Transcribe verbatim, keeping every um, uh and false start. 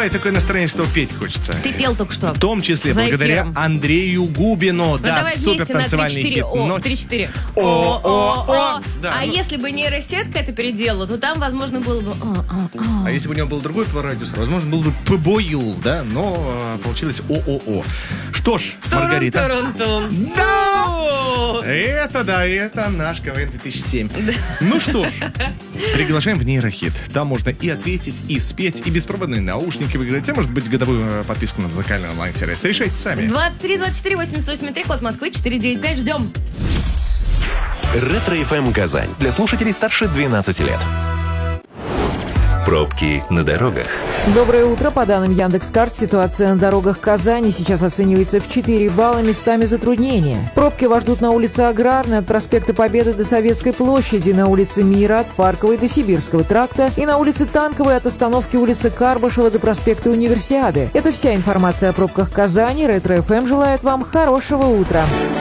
бывает такое настроение, что петь хочется. Ты пел только что. В том числе За благодаря эфиром. Андрею Губину. Ну, да, давай супер вместе на танцевальный хит. три-четыре. О, Но- три-четыре. О, о, о. Да, А ну- если бы нейросетка это переделала, то там, возможно, было бы... а, а, а. А если бы у него был другой продюсер, возможно, был бы Пбоюл, да, но э, получилось ООО. Что ж, Маргарита. Турун-турун-тун. Да! Это, да, это наш КВН две тысячи семь. Ну что ж, приглашаем в нейрохит. Там можно и ответить, и спеть, и беспроводные наушники выиграть, а может быть годовую э, подписку на музыкальный онлайн-сервис. Решайте сами. двадцать три двадцать четыре восемьдесят восемь три, код Москвы четыре девять пять. Ждем. Ретро-эф эм Казань. Для слушателей старше двенадцати лет. Пробки на дорогах. Доброе утро. По данным Яндекс.Карт, ситуация на дорогах Казани сейчас оценивается в четыре балла, местами затруднения. Пробки вас ждут на улице Аграрной от проспекта Победы до Советской площади, на улице Мира от Парковой до Сибирского тракта и на улице Танковой от остановки улицы Карбышева до проспекта Универсиады. Это вся информация о пробках Казани. Ретро-эф эм желает вам хорошего утра.